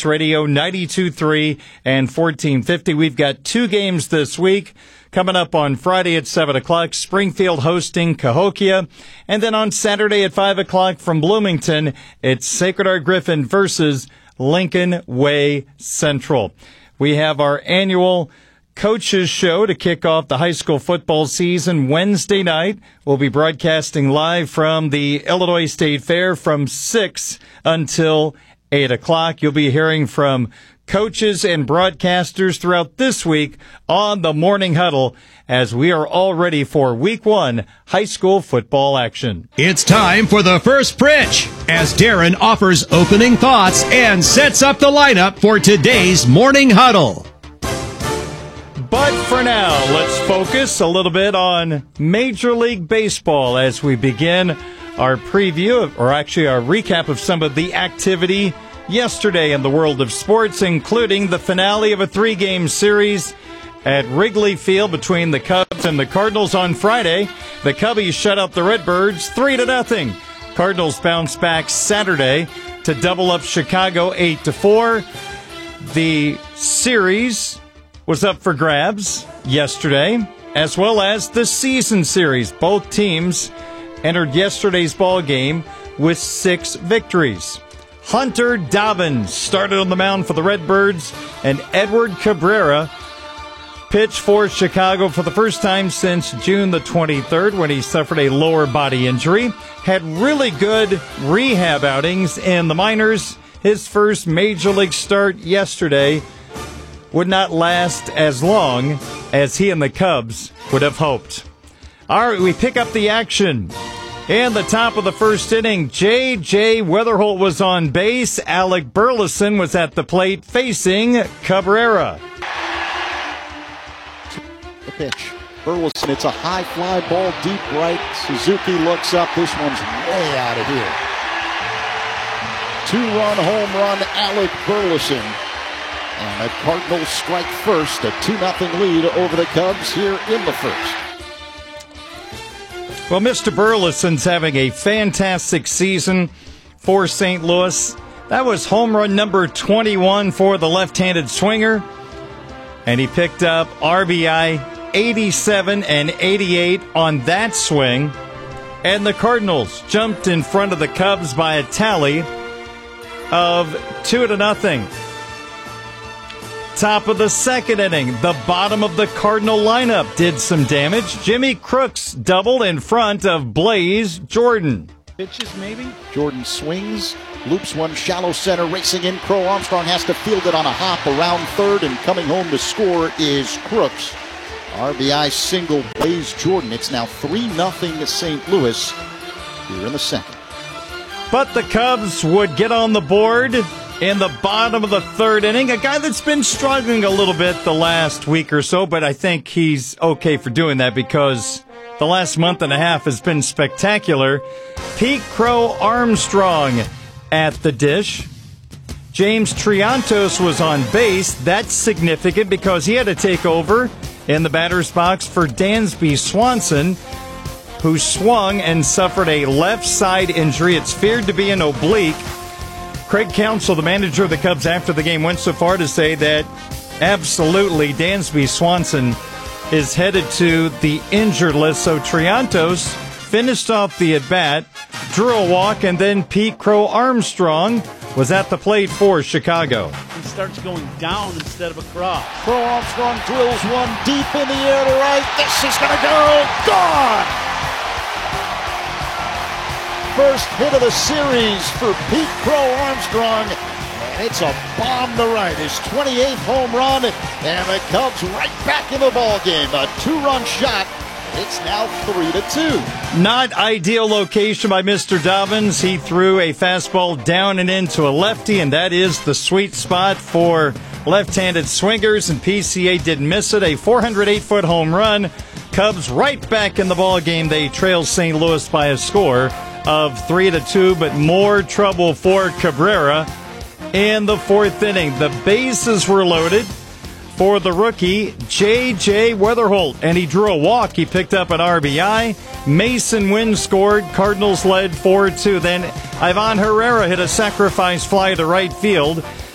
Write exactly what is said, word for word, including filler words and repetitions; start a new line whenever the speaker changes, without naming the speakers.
Sports Radio ninety-two point three and fourteen fifty. We've got two games this week. Coming up on Friday at seven o'clock, Springfield hosting Cahokia. And then on Saturday at five o'clock from Bloomington, it's Sacred Heart Griffin versus Lincoln Way Central. We have our annual Coaches Show to kick off the high school football season Wednesday night. We'll be broadcasting live from the Illinois State Fair from six until eight o'clock. You'll be hearing from coaches and broadcasters throughout this week on the Morning Huddle as we are all ready for week one high school football action.
It's time for the first pitch as Darren offers opening thoughts and sets up the lineup for today's Morning Huddle.
But for now, let's focus a little bit on Major League Baseball as we begin our preview, or actually our recap of some of the activity yesterday in the world of sports, including the finale of a three-game series at Wrigley Field between the Cubs and the Cardinals on Friday. The Cubbies shut out the Redbirds three to nothing. Cardinals bounced back Saturday to double up Chicago eight to four. The series was up for grabs yesterday, as well as the season series. Both teams entered yesterday's ball game with six victories. Hunter Dobbins started on the mound for the Redbirds, and Edward Cabrera pitched for Chicago for the first time since June the twenty-third when he suffered a lower body injury. Had really good rehab outings in the minors. His first major league start yesterday would not last as long as he and the Cubs would have hoped. All right, we pick up the action. In the top of the first inning, J J. Weatherholt was on base. Alec Burleson was at the plate facing Cabrera.
The pitch. Burleson, it's a high fly ball deep right. Suzuki looks up. This one's way out of here. Two-run home run, Alec Burleson. And the Cardinals strike first, a two nothing lead over the Cubs here in the first.
Well, Mister Burleson's having a fantastic season for Saint Louis. That was home run number twenty-one for the left-handed swinger. And he picked up R B I eighty-seven and eighty-eight on that swing. And the Cardinals jumped in front of the Cubs by a tally of two to nothing. Top of the second inning, the bottom of the Cardinal lineup did some damage. Jimmy Crooks doubled in front of Blaze Jordan.
Pitches maybe. Jordan swings, loops one shallow center, racing in. Crow Armstrong has to field it on a hop around third, and coming home to score is Crooks. R B I single, Blaze Jordan. It's now three nothing to Saint Louis here in the second.
But the Cubs would get on the board in the bottom of the third inning. A guy that's been struggling a little bit the last week or so, but I think he's okay for doing that because the last month and a half has been spectacular. Pete Crow Armstrong at the dish. James Triantos was on base. That's significant because he had to take over in the batter's box for Dansby Swanson, who swung and suffered a left side injury. It's feared to be an oblique. Craig Counsell, the manager of the Cubs, after the game went so far to say that absolutely Dansby Swanson is headed to the injured list. So Triantos finished off the at-bat, drew a walk, and then Pete Crow Armstrong was at the plate for Chicago.
He starts going down instead of across.
Crow Armstrong drills one deep in the air to right. This is going to go. Gone! First hit of the series for Pete Crow Armstrong. And it's a bomb to right. His twenty-eighth home run. And the Cubs right back in the ballgame. A two-run shot. It's now three to two.
Not ideal location by Mister Dobbins. He threw a fastball down and into a lefty, and that is the sweet spot for left-handed swingers, and P C A didn't miss it. A four hundred eight foot home run. Cubs right back in the ballgame. They trail Saint Louis by a score of three to two, but more trouble for Cabrera in the fourth inning. The bases were loaded for the rookie J J. Weatherholt, and he drew a walk. He picked up an R B I. Mason Wynn scored. Cardinals led four two. Then Ivan Herrera hit a sacrifice fly to right field.